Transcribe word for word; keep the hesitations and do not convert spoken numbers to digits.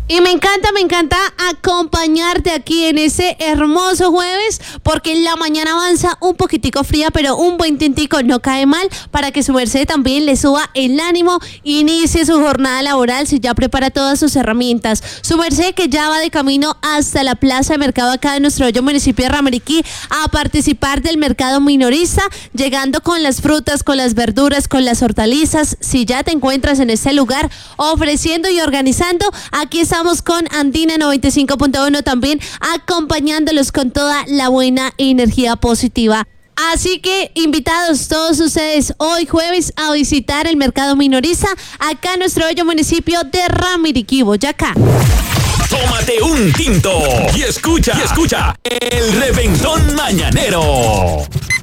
Y me encanta, me encanta acompañarte aquí en ese hermoso jueves, porque la mañana avanza un poquitico fría, pero un buen tintico no cae mal para que su merced también le suba el ánimo, inicie su jornada laboral si ya prepara todas sus herramientas. Su merced que ya va de camino hasta la plaza de mercado acá de nuestro bello municipio de Ramiriquí a participar del mercado minorista, llegando con las frutas, con las verduras, con las hortalizas. Si ya te encuentras en este lugar ofreciendo y organizando, aquí está. Estamos con Andina noventa y cinco punto uno también acompañándolos con toda la buena energía positiva. Así que invitados todos ustedes hoy jueves a visitar el mercado minorista acá en nuestro bello municipio de Ramiriquí, Boyacá. Tómate un tinto y escucha, y escucha el Reventón Mañanero.